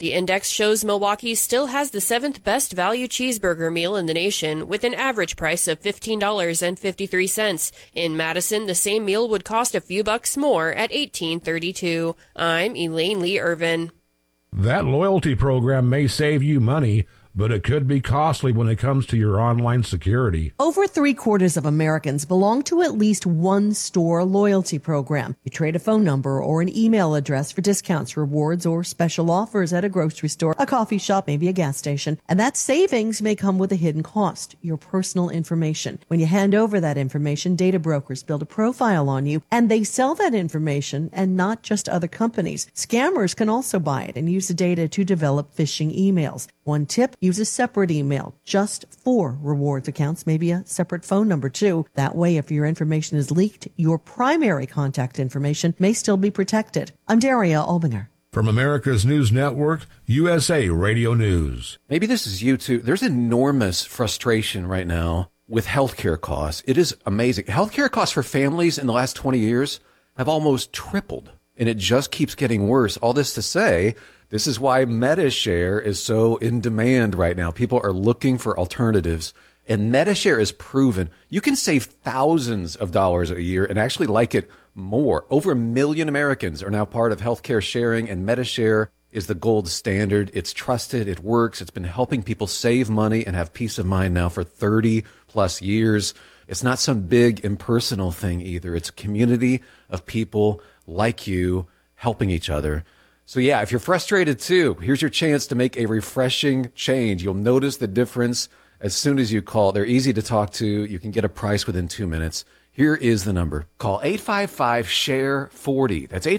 The index shows Milwaukee still has the 7th best value cheeseburger meal in the nation with an average price of $15.53. In Madison, the same meal would cost a few bucks more at $18.32. I'm Elaine Lee Irvin. That loyalty program may save you money, but it could be costly when it comes to your online security. Over 3/4 of Americans belong to at least one store loyalty program. You trade a phone number or an email address for discounts, rewards, or special offers at a grocery store, a coffee shop, maybe a gas station. And that savings may come with a hidden cost, your personal information. When you hand over that information, data brokers build a profile on you, and they sell that information, and not just other companies. Scammers can also buy it and use the data to develop phishing emails. One tip, use a separate email just for rewards accounts, maybe a separate phone number too. That way, if your information is leaked, your primary contact information may still be protected. I'm Daria Albinger. From America's News Network, USA Radio News. Maybe this is you too. There's enormous frustration right now with healthcare costs. It is amazing. Healthcare costs for families in the last 20 years have almost tripled, and it just keeps getting worse. All this to say, this is why Medi-Share is so in demand right now. People are looking for alternatives, and Medi-Share is proven. You can save thousands of dollars a year and actually like it more. Over 1 million Americans are now part of healthcare sharing, and Medi-Share is the gold standard. It's trusted. It works. It's been helping people save money and have peace of mind now for 30 plus years. It's not some big impersonal thing either. It's a community of people like you helping each other. So yeah, if you're frustrated too, here's your chance to make a refreshing change. You'll notice the difference as soon as you call. They're easy to talk to. You can get a price within 2 minutes. Here is the number. Call 855-SHARE-40. That's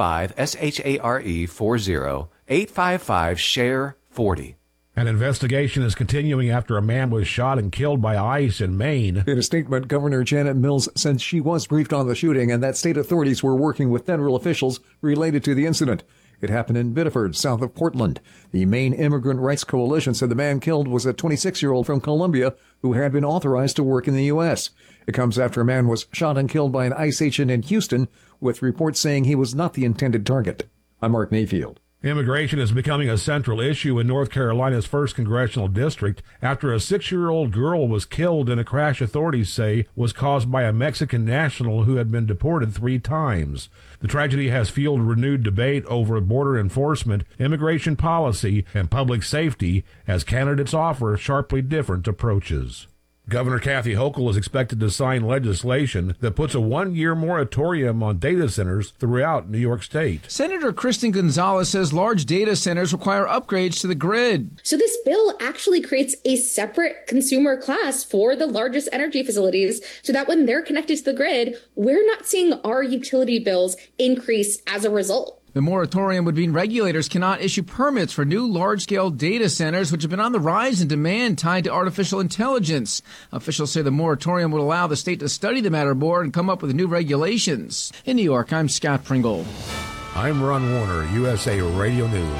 855-SHARE-40. 855-SHARE-40. An investigation is continuing after a man was shot and killed by ICE in Maine. In a statement, Governor Janet Mills said she was briefed on the shooting and that state authorities were working with federal officials related to the incident. It happened in Biddeford, south of Portland. The Maine Immigrant Rights Coalition said the man killed was a 26-year-old from Colombia who had been authorized to work in the U.S. It comes after a man was shot and killed by an ICE agent in Houston, with reports saying he was not the intended target. I'm Mark Mayfield. Immigration is becoming a central issue in North Carolina's 1st Congressional District after a 6-year-old girl was killed in a crash authorities say was caused by a Mexican national who had been deported 3 times. The tragedy has fueled renewed debate over border enforcement, immigration policy, and public safety as candidates offer sharply different approaches. Governor Kathy Hochul is expected to sign legislation that puts a 1-year moratorium on data centers throughout New York State. Senator Kristen Gonzalez says large data centers require upgrades to the grid. So this bill actually creates a separate consumer class for the largest energy facilities so that when they're connected to the grid, we're not seeing our utility bills increase as a result. The moratorium would mean regulators cannot issue permits for new large-scale data centers, which have been on the rise in demand tied to artificial intelligence. Officials say the moratorium would allow the state to study the matter more and come up with new regulations. In New York, I'm Scott Pringle. I'm Ron Warner, USA Radio News.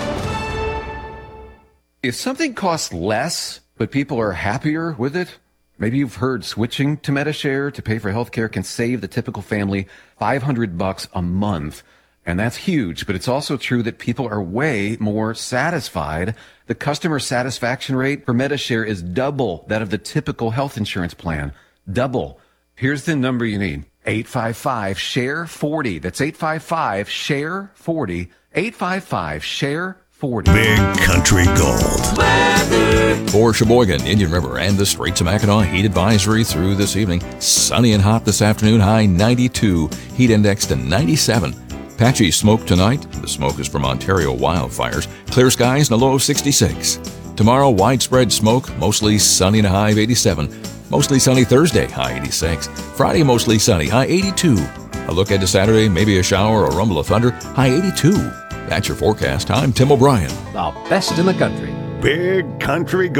If something costs less, but people are happier with it, maybe you've heard switching to Medi-Share to pay for healthcare can save the typical family $500 a month. And that's huge, but it's also true that people are way more satisfied. The customer satisfaction rate for Medi-Share is double that of the typical health insurance plan. Double. Here's the number you need. 855-SHARE-40. That's 855-SHARE-40. 855-SHARE-40. Big Country Gold. For Sheboygan, Indian River, and the Straits of Mackinac, heat advisory through this evening. Sunny and hot this afternoon, high 92. Heat index to 97. Patchy smoke tonight. The smoke is from Ontario wildfires. Clear skies and a low of 66. Tomorrow, widespread smoke, mostly sunny and a high of 87. Mostly sunny Thursday, high 86. Friday, mostly sunny, high 82. A look ahead to Saturday, maybe a shower or rumble of thunder, high 82. That's your forecast. I'm Tim O'Brien. The best in the country. Big Country Gold.